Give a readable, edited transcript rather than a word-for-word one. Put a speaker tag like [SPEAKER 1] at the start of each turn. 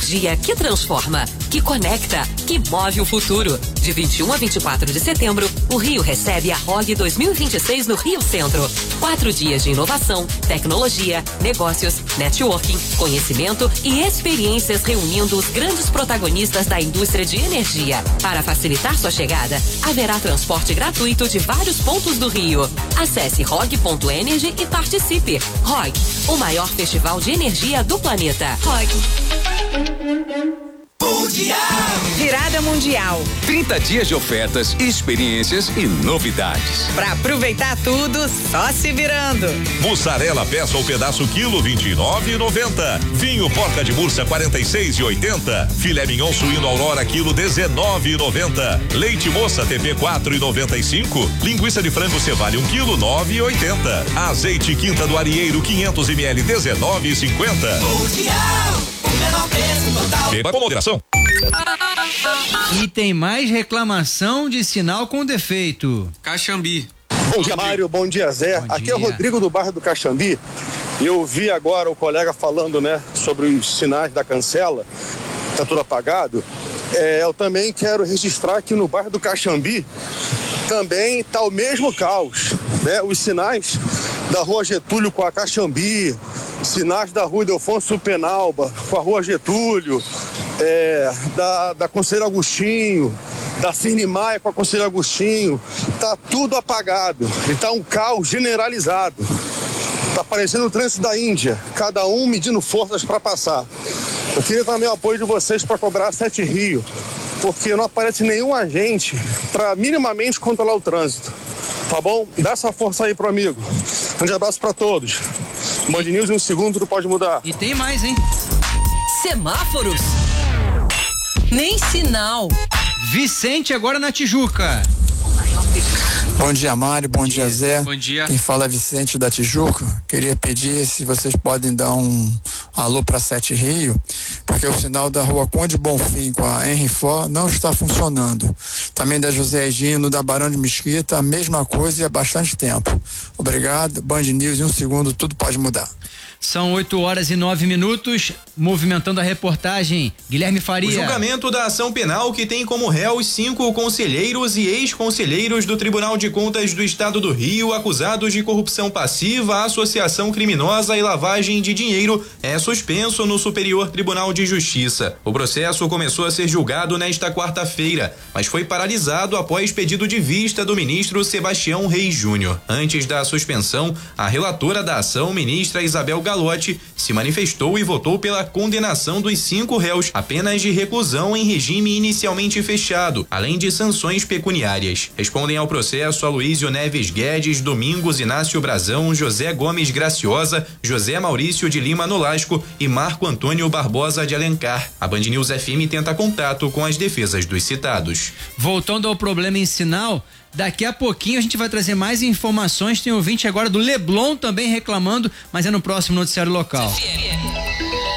[SPEAKER 1] energia que transforma, que conecta, que move o futuro. De 21 a 24 de setembro, o Rio recebe a ROG 2026 no Rio Centro. 4 dias de inovação, tecnologia, negócios, networking, conhecimento e experiências reunindo os grandes protagonistas da indústria de energia. Para facilitar sua chegada, haverá transporte gratuito de vários pontos do Rio. Acesse ROG.energy e participe. ROG, o maior festival de energia do planeta. ROG.
[SPEAKER 2] Mundial. Virada Mundial.
[SPEAKER 3] 30 dias de ofertas, experiências e novidades.
[SPEAKER 2] Pra aproveitar tudo, só se virando.
[SPEAKER 4] Mussarela peça ou pedaço quilo 29,90. Vinho Porca de Mursa 46,80. Filé mignon suíno Aurora quilo 19,90. Leite moça TP 4,95. Linguiça de frango Cevale 1 quilo 9,80. Azeite Quinta do Arieiro 500 ml 19,50.
[SPEAKER 5] Mundial. O menor preço total.
[SPEAKER 4] Beba com moderação.
[SPEAKER 6] E tem mais reclamação de sinal com defeito.
[SPEAKER 7] Caxambi.
[SPEAKER 8] Bom dia, Mário. Bom dia, Zé.
[SPEAKER 6] Bom
[SPEAKER 8] Aqui
[SPEAKER 6] dia.
[SPEAKER 8] é o Rodrigo do bairro do Caxambi. Eu vi agora o colega falando, né, sobre os sinais da cancela. Tá tudo apagado. Eu também quero registrar que no bairro do Caxambi também tá o mesmo caos, né? Os sinais da Rua Getúlio com a Caxambi, sinais da Rua Ildefonso Penalba com a Rua Getúlio, da Conselheiro Agostinho, da Cirne Maia com a Conselheiro Agostinho, tá tudo apagado e tá um caos generalizado. Tá parecendo o trânsito da Índia, cada um medindo forças para passar. Eu queria também o apoio de vocês para cobrar 7 Rio, porque não aparece nenhum agente para minimamente controlar o trânsito. Tá bom? Dá essa força aí pro amigo. Grande abraço para todos. Band News em um segundo, tudo pode mudar.
[SPEAKER 6] E tem mais, hein?
[SPEAKER 1] Semáforos. Nem sinal.
[SPEAKER 6] Vicente agora na Tijuca.
[SPEAKER 9] Bom dia, Mário. Bom dia, Zé.
[SPEAKER 7] Bom dia.
[SPEAKER 9] Quem fala é Vicente da Tijuca. Queria pedir se vocês podem dar um alô para 7 Rio, porque o sinal da Rua Conde Bonfim com a Henry Ford não está funcionando. Também da José Egino, da Barão de Mesquita, a mesma coisa e há bastante tempo. Obrigado. Band News em um segundo, tudo pode mudar.
[SPEAKER 6] São 8h09, movimentando a reportagem, Guilherme Faria.
[SPEAKER 10] O julgamento da ação penal que tem como réus 5 conselheiros e ex-conselheiros do Tribunal de Contas do Estado do Rio acusados de corrupção passiva, associação criminosa e lavagem de dinheiro é suspenso no Superior Tribunal de Justiça. O processo começou a ser julgado nesta quarta-feira, mas foi paralisado após pedido de vista do ministro Sebastião Reis Júnior. Antes da suspensão, a relatora da ação, ministra Isabel Galotti, se manifestou e votou pela condenação dos 5 réus, apenas de reclusão em regime inicialmente fechado, além de sanções pecuniárias. Respondem ao processo Aloísio Neves Guedes, Domingos Inácio Brazão, José Gomes Graciosa, José Maurício de Lima Nolasco e Marco Antônio Barbosa de Alencar. A Band News FM tenta contato com as defesas dos citados.
[SPEAKER 6] Voltando ao problema em sinal, daqui a pouquinho a gente vai trazer mais informações. Tem ouvinte agora do Leblon também reclamando, mas é no próximo noticiário local.